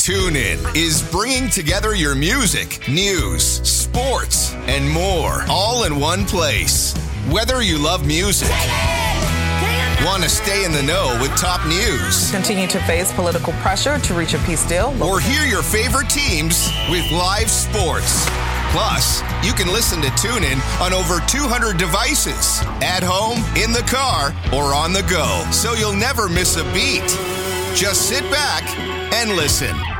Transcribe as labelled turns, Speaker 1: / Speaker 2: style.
Speaker 1: TuneIn is bringing together your music, news, sports, and more all in one place. Whether you love music, want to stay in the know with top news,
Speaker 2: continue to face political pressure to reach a peace deal,
Speaker 1: or hear your favorite teams with live sports. Plus, you can listen to TuneIn on over 200 devices, at home, in the car, or on the go, so you'll never miss a beat. Just sit back and listen.